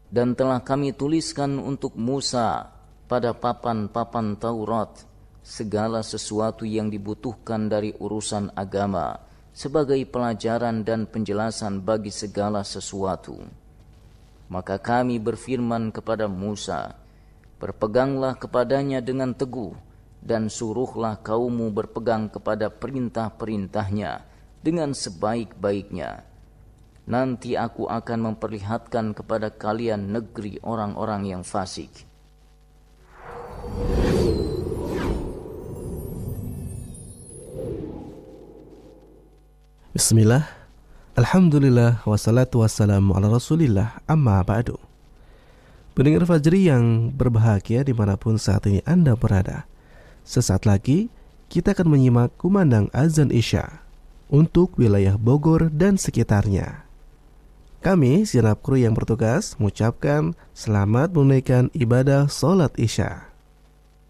Dan telah kami tuliskan untuk Musa pada papan-papan Taurat segala sesuatu yang dibutuhkan dari urusan agama sebagai pelajaran dan penjelasan bagi segala sesuatu. Maka kami berfirman kepada Musa, berpeganglah kepadanya dengan teguh dan suruhlah kaummu berpegang kepada perintah-perintahnya dengan sebaik-baiknya. Nanti aku akan memperlihatkan kepada kalian negeri orang-orang yang fasik. Bismillah, alhamdulillah, wassalatu wassalamu ala rasulillah, amma ba'du. Pendengar Fajri yang berbahagia dimanapun saat ini Anda berada, sesaat lagi kita akan menyimak kumandang azan Isya untuk wilayah Bogor dan sekitarnya. Kami, segenap kru yang bertugas, mengucapkan selamat menunaikan ibadah sholat Isya.